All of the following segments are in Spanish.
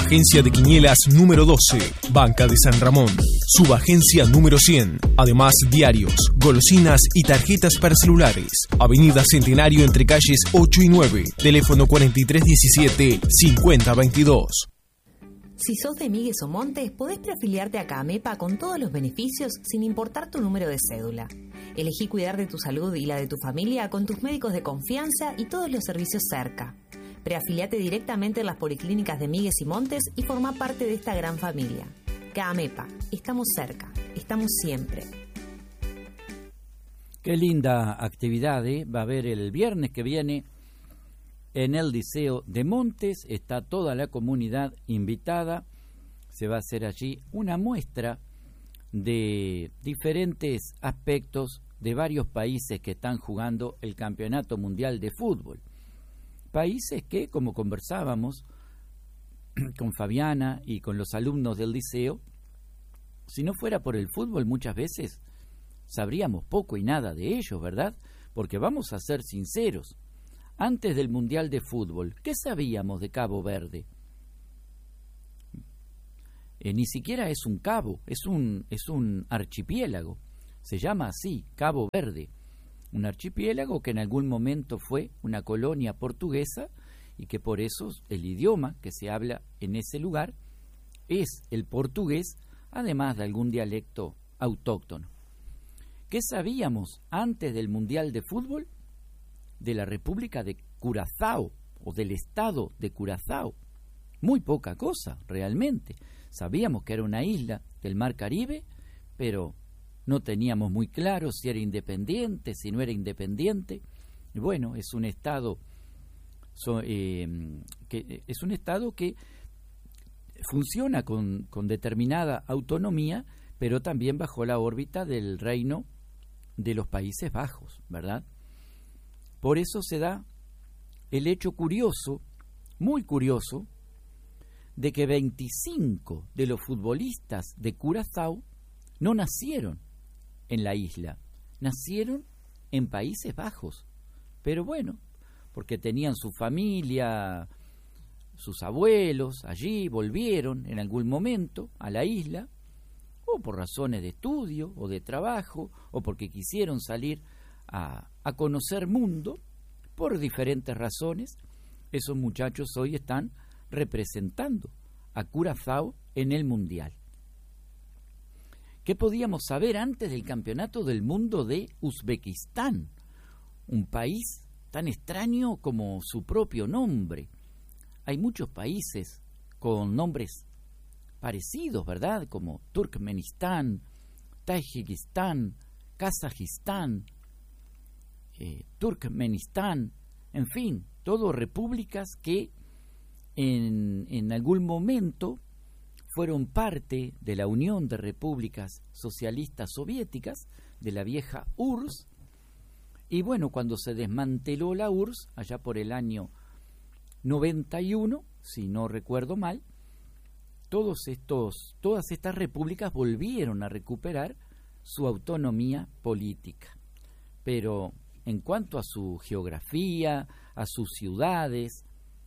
Agencia de Quinielas número 12, Banca de San Ramón. Subagencia número 100. Además, diarios, golosinas y tarjetas para celulares. Avenida Centenario entre calles 8 y 9. Teléfono 4317-5022. Si sos de Migues o Montes, podés preafiliarte a CAMEPA con todos los beneficios sin importar tu número de cédula. Elegí cuidar de tu salud y la de tu familia con tus médicos de confianza y todos los servicios cerca. Preafiliate directamente en las policlínicas de Migues y Montes y forma parte de esta gran familia. CAMEPA, estamos cerca, estamos siempre. Qué linda actividad, va a haber el viernes que viene en el Liceo de Montes. Está toda la comunidad invitada. Se va a hacer allí una muestra de diferentes aspectos de varios países que están jugando el Campeonato Mundial de Fútbol. Países que, como conversábamos con Fabiana y con los alumnos del liceo, si no fuera por el fútbol muchas veces sabríamos poco y nada de ellos, ¿verdad? Porque vamos a ser sinceros, antes del Mundial de Fútbol, ¿qué sabíamos de Cabo Verde? Ni siquiera es un cabo, es un archipiélago, se llama así, Cabo Verde, un archipiélago que en algún momento fue una colonia portuguesa y que por eso el idioma que se habla en ese lugar es el portugués, además de algún dialecto autóctono. ¿Qué sabíamos antes del Mundial de Fútbol? De la República de Curazao o del estado de Curazao. Muy poca cosa, realmente. Sabíamos que era una isla del Mar Caribe, pero no teníamos muy claro si era independiente, si no era independiente. Bueno, es un estado que funciona con determinada autonomía, pero también bajo la órbita del reino de los Países Bajos, ¿verdad? Por eso se da el hecho curioso, muy curioso, de que 25 de los futbolistas de Curazao no nacieron en la isla, nacieron en Países Bajos. Pero bueno, porque tenían su familia, sus abuelos allí, volvieron en algún momento a la isla, o por razones de estudio o de trabajo, o porque quisieron salir a conocer mundo, por diferentes razones. Esos muchachos hoy están representando a Curazao en el Mundial. ¿Qué podíamos saber antes del Campeonato del Mundo de Uzbekistán? Un país tan extraño como su propio nombre. Hay muchos países con nombres parecidos, ¿verdad? Como Turkmenistán, Tayikistán, Kazajistán, Turkmenistán, en fin, todo repúblicas que en algún momento fueron parte de la Unión de Repúblicas Socialistas Soviéticas, de la vieja URSS, y bueno, cuando se desmanteló la URSS, allá por el año 91, si no recuerdo mal, todas estas repúblicas volvieron a recuperar su autonomía política. Pero en cuanto a su geografía, a sus ciudades,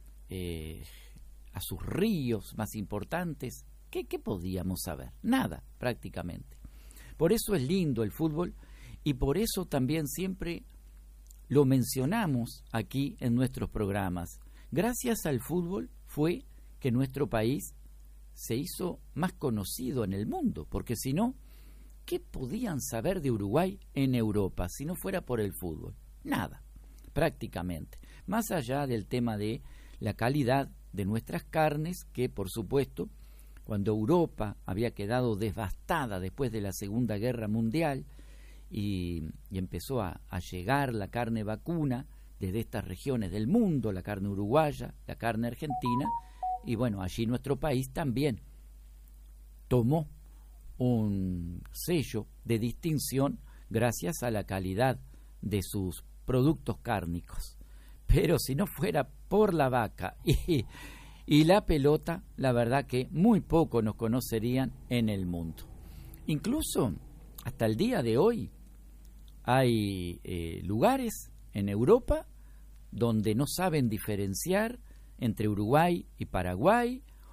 a sus ríos más importantes, ¿qué podíamos saber? Nada, prácticamente. Por eso es lindo el fútbol y por eso también siempre lo mencionamos aquí en nuestros programas. Gracias al fútbol fue que nuestro país se hizo más conocido en el mundo, porque si no, ¿qué podían saber de Uruguay en Europa si no fuera por el fútbol? Nada, prácticamente. Más allá del tema de la calidad de nuestras carnes, que por supuesto, cuando Europa había quedado devastada después de la Segunda Guerra Mundial y empezó a llegar la carne vacuna desde estas regiones del mundo, la carne uruguaya, la carne argentina, y bueno, allí nuestro país también tomó un sello de distinción gracias a la calidad de sus productos cárnicos. Pero si no fuera por la vaca y la pelota, la verdad que muy poco nos conocerían en el mundo. Incluso hasta el día de hoy hay lugares en Europa donde no saben diferenciar entre Uruguay y Paraguay,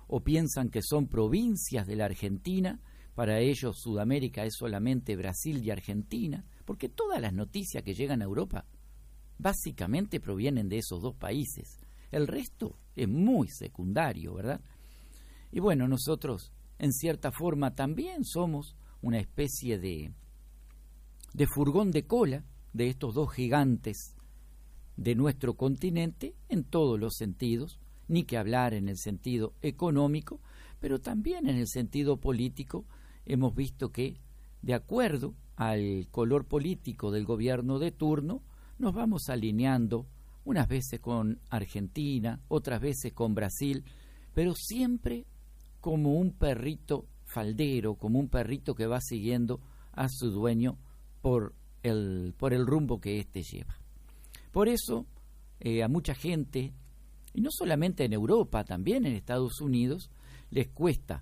o piensan que son provincias de la Argentina. Para ellos Sudamérica es solamente Brasil y Argentina, porque todas las noticias que llegan a Europa básicamente provienen de esos dos países. El resto es muy secundario, ¿verdad? Y bueno, nosotros en cierta forma también somos una especie de furgón de cola de estos dos gigantes de nuestro continente en todos los sentidos, ni que hablar en el sentido económico, pero también en el sentido político. Hemos visto que, de acuerdo al color político del gobierno de turno, nos vamos alineando unas veces con Argentina, otras veces con Brasil, pero siempre como un perrito faldero, como un perrito que va siguiendo a su dueño por el rumbo que éste lleva. Por eso, a mucha gente, y no solamente en Europa, también en Estados Unidos, les cuesta,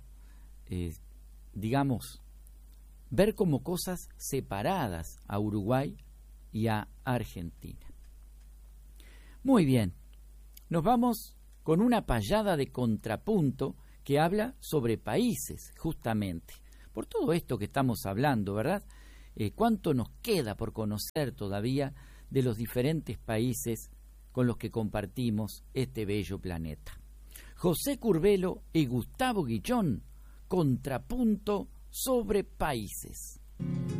ver como cosas separadas a Uruguay y a Argentina. Muy bien, nos vamos con una payada de contrapunto que habla sobre países, justamente. Por todo esto que estamos hablando, ¿verdad? ¿Cuánto nos queda por conocer todavía de los diferentes países con los que compartimos este bello planeta? José Curbelo y Gustavo Guillón, contrapunto sobre países.